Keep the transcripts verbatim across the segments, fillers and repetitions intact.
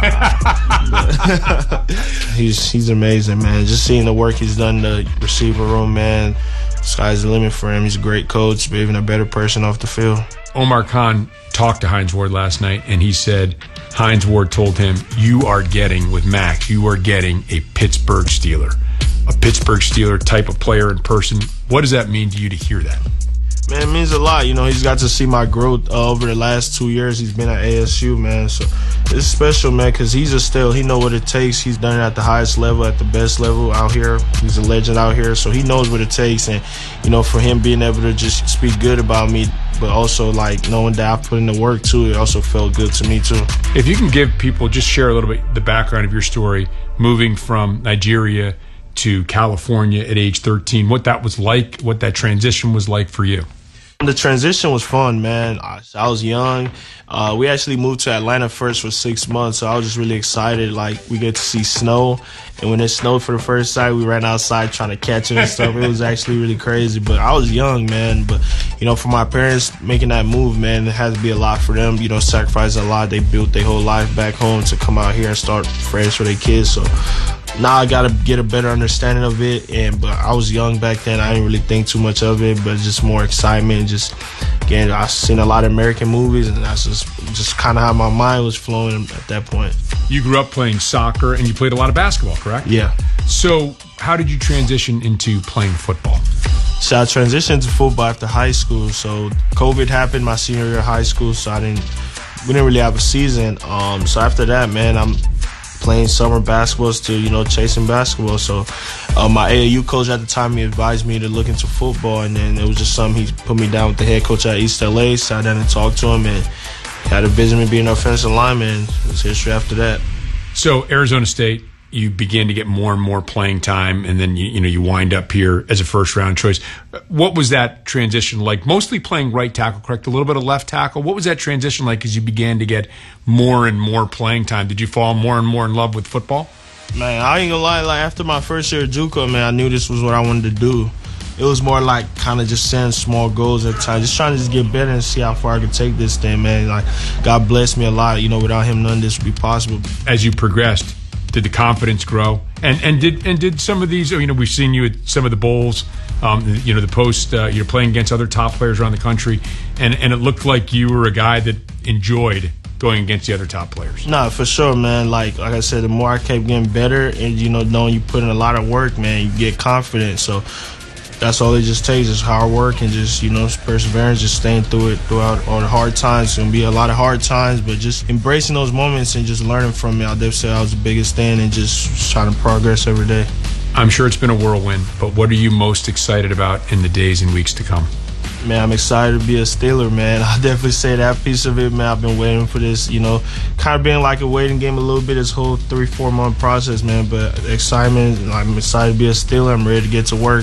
he's he's amazing, man. Just seeing the work he's done in the receiver room, man. Sky's the limit for him. He's a great coach, but even a better person off the field. Omar Khan talked to Hines Ward last night, and he said Hines Ward told him, you are getting, with Max, you are getting a Pittsburgh Steeler. A Pittsburgh Steeler type of player in person. What does that mean to you to hear that? Man, it means a lot. You know, he's got to see my growth uh, over the last two years. He's been at A S U, man. So it's special, man, because he's a still, he know what it takes. He's done it at the highest level, at the best level out here. He's a legend out here, so he knows what it takes. And, you know, for him being able to just speak good about me, but also, like, knowing that I put in the work, too, it also felt good to me, too. If you can give people, just share a little bit the background of your story, moving from Nigeria to California at age thirteen, what that was like, what that transition was like for you. The transition was fun, man. I, I was young. Uh, we actually moved to Atlanta first for six months, so I was just really excited. Like, we get to see snow, and when it snowed for the first time, we ran outside trying to catch it and stuff. It was actually really crazy, but I was young, man. But, you know, for my parents making that move, man, it had to be a lot for them. You know, sacrifice a lot. They built their whole life back home to come out here and start fresh for their kids, so now I got to get a better understanding of it. And but I was young back then. I didn't really think too much of it, but just more excitement. Just, again, I've seen a lot of American movies, and that's just, just kind of how my mind was flowing at that point. You grew up playing soccer, and you played a lot of basketball, correct? Yeah. So how did you transition into playing football? So I transitioned to football after high school. So COVID happened my senior year of high school, so I didn't, we didn't really have a season. Um, so after that, man, I'm playing summer basketball, still, you know, chasing basketball. So uh, my A A U coach at the time, he advised me to look into football, and then it was just something, he put me down with the head coach at East L A, sat down and talked to him, and had a vision of being an offensive lineman. It was history after that. So Arizona State, you begin to get more and more playing time, and then you, you know you wind up here as a first round choice. What was that transition like? Mostly playing right tackle, correct? A little bit of left tackle. What was that transition like as you began to get more and more playing time? Did you fall more and more in love with football? Man, I ain't gonna lie. Like, after my first year at JUCO, man, I knew this was what I wanted to do. It was more like kind of just setting small goals at times, just trying to just get better and see how far I could take this thing, man. Like, God blessed me a lot. You know, without him, none of this would be possible. As you progressed, did the confidence grow? And and did and did some of these, you know, we've seen you at some of the bowls, um, you know, the post, uh, you're playing against other top players around the country, and, and it looked like you were a guy that enjoyed going against the other top players. Nah, for sure, man. Like like I said, the more I kept getting better, and, you know, knowing you put in a lot of work, man, you get confident. So that's all it just takes is hard work and just, you know, perseverance, just staying through it throughout all the hard times. It's going to be a lot of hard times, but just embracing those moments and just learning from it. I'll definitely say that was the biggest thing, and just trying to progress every day. I'm sure it's been a whirlwind, but what are you most excited about in the days and weeks to come? Man, I'm excited to be a Steeler, man. I'll definitely say that piece of it, man. I've been waiting for this, you know, kind of been like a waiting game a little bit, this whole three, four month process, man. But excitement, I'm excited to be a Steeler. I'm ready to get to work.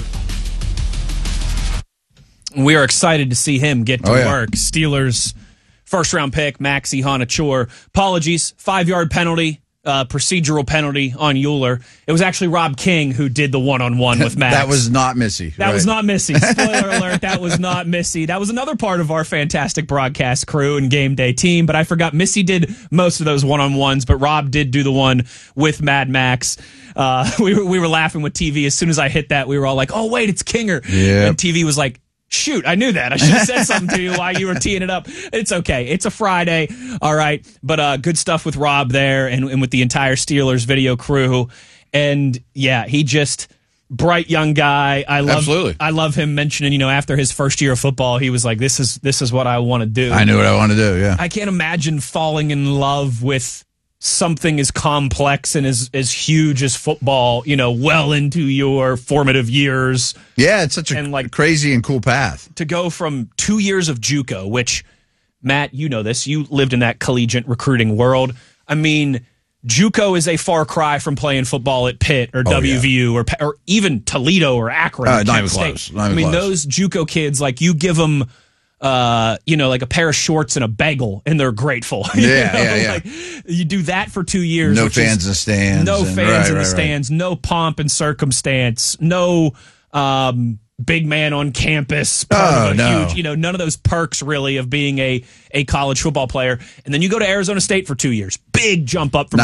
We are excited to see him get to oh, yeah. work. Steelers first round pick, Maxi Honachor. Apologies, five yard penalty, uh, procedural penalty on Euler. It was actually Rob King who did the one on one with Max. That was not Missy. That right. was not Missy. Spoiler alert, that was not Missy. That was another part of our fantastic broadcast crew and game day team, but I forgot Missy did most of those one on ones, but Rob did do the one with Mad Max. Uh, we, were, we were laughing with T V. As soon as I hit that, we were all like, oh, wait, it's Kinger. Yep. And T V was like, shoot, I knew that. I should have said something to you while you were teeing it up. It's okay. It's a Friday. All right. But uh, good stuff with Rob there and, and with the entire Steelers video crew. And, yeah, he just bright young guy. I love Absolutely. I love him mentioning, you know, after his first year of football, he was like, this is this is what I want to do. I knew what I want to do, yeah. I can't imagine falling in love with something as complex and as, as huge as football, you know, well into your formative years. Yeah, it's such a and like, crazy and cool path. To go from two years of JUCO, which, Matt, you know this, you lived in that collegiate recruiting world. I mean, JUCO is a far cry from playing football at Pitt or oh, W V U yeah. or or even Toledo or Akron. Uh, or not even State. close. Not even I mean, close. those JUCO kids, like, you give them, uh, you know, like a pair of shorts and a bagel, and they're grateful. Yeah, you know? yeah, yeah. Like, you do that for two years. No which fans is, in the stands. No and, fans right, in the right, stands. Right. No pomp and circumstance. No um, big man on campus. Part Oh, of a no. huge, you know, none of those perks really of being a, a college football player. And then you go to Arizona State for two years. Big jump up from